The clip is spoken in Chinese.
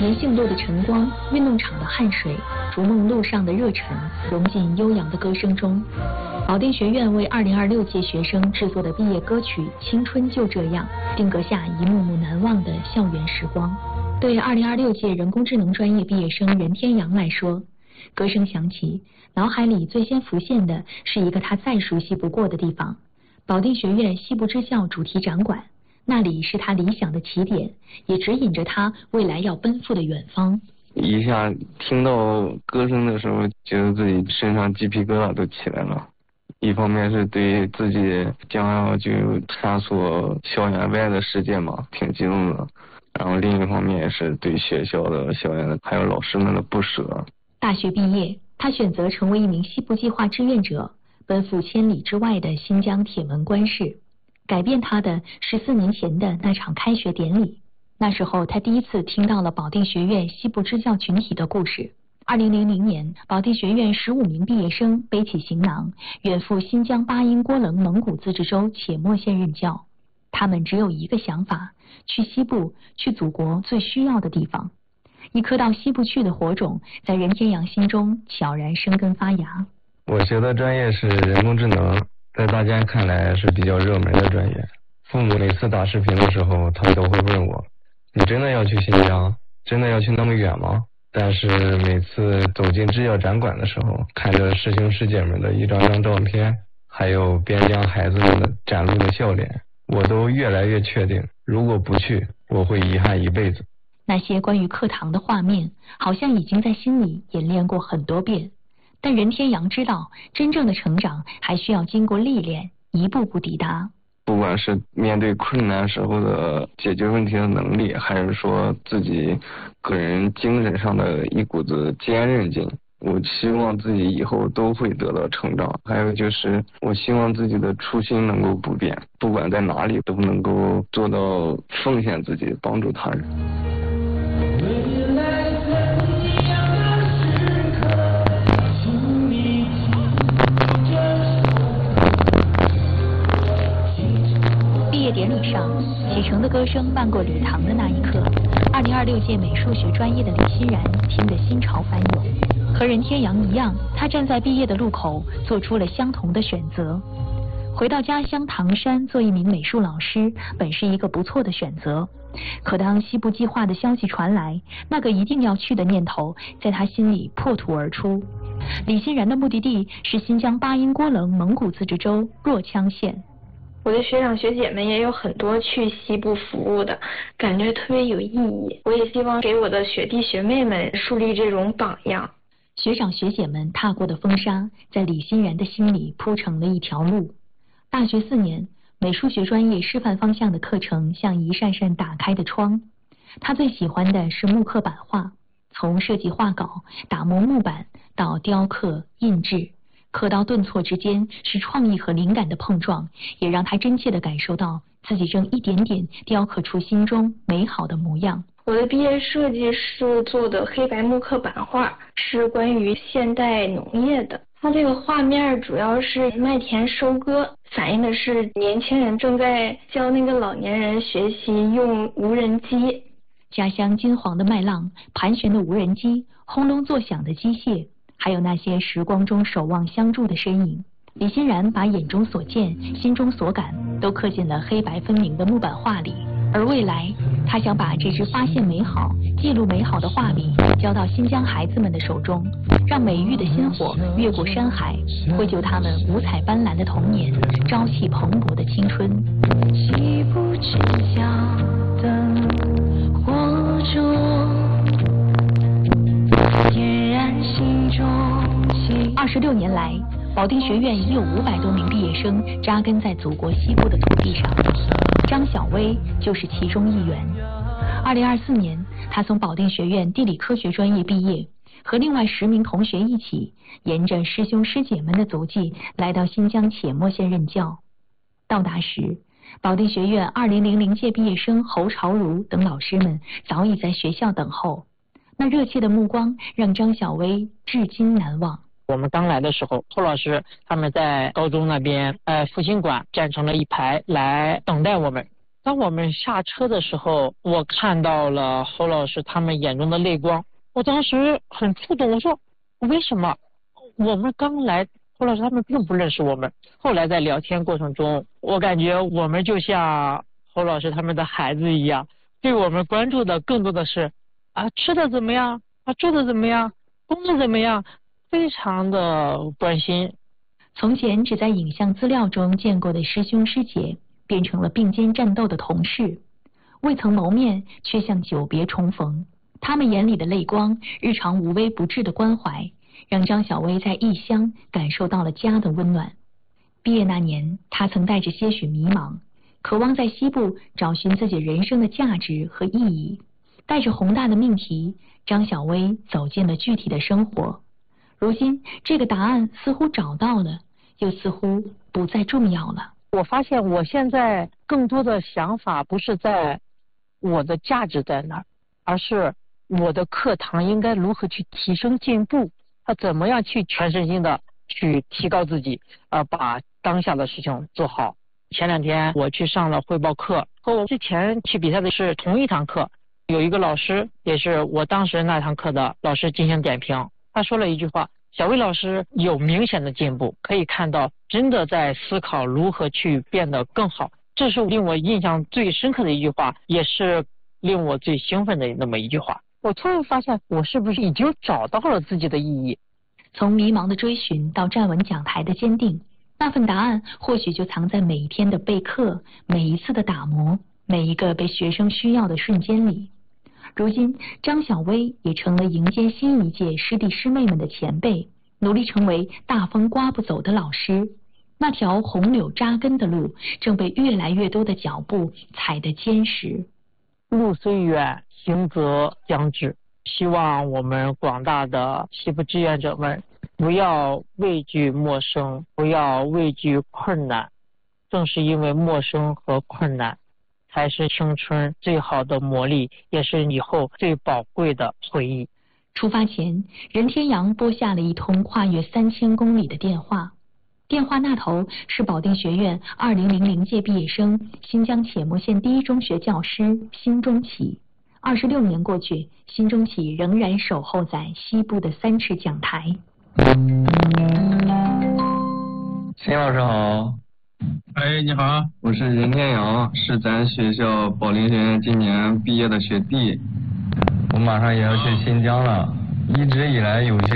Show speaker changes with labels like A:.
A: 年杏路的晨光，运动场的汗水，逐梦路上的热忱，融进悠扬的歌声中。保定学院为2026届学生制作的毕业歌曲《青春就这样》，定格下一幕幕难忘的校园时光。对2026届人工智能专业毕业生任天阳来说，歌声响起，脑海里最先浮现的是一个他再熟悉不过的地方——保定学院西部支校主题展馆。那里是他理想的起点，也指引着他未来要奔赴的远方。
B: 一下听到歌声的时候，觉得自己身上鸡皮疙瘩都起来了。一方面是对自己将要就探索校园外的世界嘛，挺激动的。然后另一方面也是对学校的校园还有老师们的不舍。
A: 大学毕业，他选择成为一名西部计划志愿者，奔赴千里之外的新疆铁门关市。改变他的14年前的那场开学典礼，那时候他第一次听到了保定学院西部支教群体的故事。2000年，保定学院15名毕业生背起行囊，远赴新疆巴音郭楞蒙古自治州且末县任教。他们只有一个想法：去西部，去祖国最需要的地方。一颗到西部去的火种，在任天阳心中悄然生根发芽。
B: 我学的专业是人工智能，在大家看来是比较热门的专业。父母每次打视频的时候，他们都会问我：“你真的要去新疆？真的要去那么远吗？”但是每次走进制药展馆的时候，看着师兄师姐们的一张张照片，还有边疆孩子们的展露的笑脸，我都越来越确定，如果不去，我会遗憾一辈子。
A: 那些关于课堂的画面，好像已经在心里演练过很多遍。但任天阳知道，真正的成长还需要经过历练，一步步抵达。
B: 不管是面对困难时候的解决问题的能力，还是说自己个人精神上的一股子坚韧劲，我希望自己以后都会得到成长。还有就是我希望自己的初心能够不变，不管在哪里都能够做到奉献自己，帮助他人。
A: 毕业典礼上，启程的歌声伴过礼堂的那一刻，2026届美术学专业的李欣然听得心潮翻涌。和任天阳一样，他站在毕业的路口，做出了相同的选择。回到家乡唐山做一名美术老师，本是一个不错的选择。可当西部计划的消息传来，那个一定要去的念头在他心里破土而出。李欣然的目的地是新疆巴音郭楞蒙古自治州若羌县。
C: 我的学长学姐们也有很多去西部服务的，感觉特别有意义。我也希望给我的学弟学妹们树立这种榜样。
A: 学长学姐们踏过的风沙，在李欣然的心里铺成了一条路。大学4年，美术学专业师范方向的课程像一扇扇打开的窗。他最喜欢的是木刻版画，从设计画稿、打磨木板到雕刻、印制。刻刀顿挫之间是创意和灵感的碰撞，也让他真切地感受到自己正一点点雕刻出心中美好的模样。
C: 我的毕业设计是做的黑白木刻版画，是关于现代农业的。它这个画面主要是麦田收割，反映的是年轻人正在教那个老年人学习用无人机。
A: 家乡金黄的麦浪，盘旋的无人机，轰隆作响的机械，还有那些时光中守望相助的身影。李欣然把眼中所见、心中所感都刻进了黑白分明的木板画里，而未来他想把这支发现美好、记录美好的画笔交到新疆孩子们的手中，让美育的薪火越过山海，绘就他们五彩斑斓的童年，朝气蓬勃的青春。
D: 西部之角的火种，点燃心中
A: 26年来，保定学院已有500多名毕业生扎根在祖国西部的土地上，张晓薇就是其中一员。2024年，他从保定学院地理科学专业毕业，和另外10名同学一起，沿着师兄师姐们的足迹，来到新疆且末县任教。到达时，保定学院2000届毕业生侯朝如等老师们早已在学校等候，那热切的目光让张晓薇至今难忘。
E: 我们刚来的时候，侯老师他们在高中那边复兴馆站成了一排来等待我们。 当我们下车的时候，我看到了侯老师他们眼中的泪光，我当时很触动。我说为什么我们刚来，侯老师他们并不认识我们。后来在聊天过程中，我感觉我们就像侯老师他们的孩子一样，对我们关注的更多的是吃的怎么样，住的怎么样，工作怎么样，非常的关心。
A: 从前只在影像资料中见过的师兄师姐，变成了并肩战斗的同事，未曾谋面，却像久别重逢。他们眼里的泪光，日常无微不至的关怀，让张小薇在异乡感受到了家的温暖。毕业那年，她曾带着些许迷茫，渴望在西部找寻自己人生的价值和意义。带着宏大的命题，张小薇走进了具体的生活。如今，这个答案似乎找到了，又似乎不再重要了。
E: 我发现我现在更多的想法不是在我的价值在哪儿，而是我的课堂应该如何去提升进步，怎么样去全身心的去提高自己，把当下的事情做好。前2天我去上了汇报课，和我之前去比赛的是同一堂课，有一个老师也是我当时那堂课的老师进行点评，他说了一句话：小薇老师有明显的进步，可以看到真的在思考如何去变得更好。这是令我印象最深刻的一句话，也是令我最兴奋的那么一句话。我突然发现，我是不是已经找到了自己的意义？
A: 从迷茫的追寻到站稳讲台的坚定，那份答案或许就藏在每一天的备课，每一次的打磨，每一个被学生需要的瞬间里。如今，张小薇也成了迎接新一届师弟师妹们的前辈，努力成为大风刮不走的老师。那条红柳扎根的路，正被越来越多的脚步踩得坚实。
E: 路虽远，行则将至。希望我们广大的西部志愿者们不要畏惧陌生，不要畏惧困难。正是因为陌生和困难，才是青春最好的磨砺，也是以后最宝贵的回忆。
A: 出发前，任天阳拨下了一通跨越3000公里的电话。电话那头是保定学院2000届毕业生，新疆且末县第一中学教师辛中启。26年过去，辛中启仍然守候在西部的3尺讲台。
B: 辛老师好。
F: 哎，你好，
B: 我是任天阳，是咱学校保定学院今年毕业的学弟。我马上也要去新疆了，一直以来有些